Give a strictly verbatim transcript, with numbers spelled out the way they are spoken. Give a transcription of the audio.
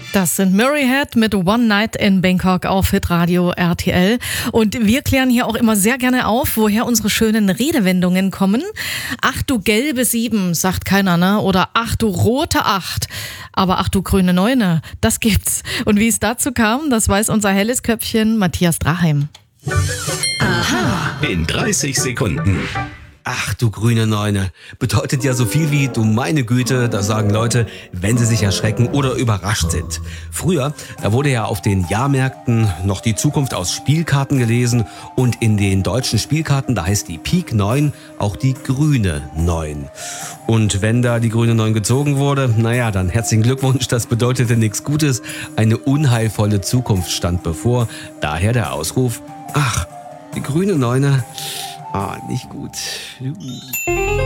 Das sind Murrayhead mit One Night in Bangkok auf Hitradio R T L. Und wir klären hier auch immer sehr gerne auf, woher unsere schönen Redewendungen kommen. Ach du gelbe Sieben, sagt keiner, ne? Oder ach du rote Acht. Aber ach du grüne Neune, das gibt's. Und wie es dazu kam, das weiß unser helles Köpfchen Matthias Draheim. Aha. In dreißig Sekunden. Ach du grüne Neune, bedeutet ja so viel wie du meine Güte, das sagen Leute, wenn sie sich erschrecken oder überrascht sind. Früher, da wurde ja auf den Jahrmärkten noch die Zukunft aus Spielkarten gelesen und in den deutschen Spielkarten, da heißt die Pik neun auch die grüne Neun. Und wenn da die grüne Neun gezogen wurde, naja, dann herzlichen Glückwunsch, das bedeutete nichts Gutes, eine unheilvolle Zukunft stand bevor, daher der Ausruf, ach, die grüne Neune, ah, nicht gut.